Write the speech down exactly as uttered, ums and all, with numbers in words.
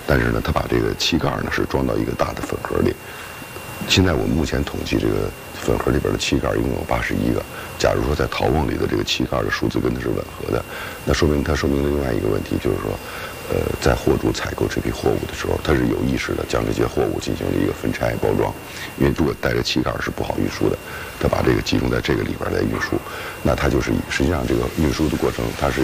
但是呢，他把这个气盖呢是装到一个大的粉盒里。现在我们目前统计，这个粉盒里边的气盖一共有八十一个。假如说在陶瓮里的这个气盖的数字跟它是吻合的，那说明它说明了另外一个问题，就是说，呃，在货主采购这批货物的时候，他是有意识的将这些货物进行了一个分拆包装，因为如果带着气盖是不好运输的，他把这个集中在这个里边来运输，那它就是实际上这个运输的过程，它是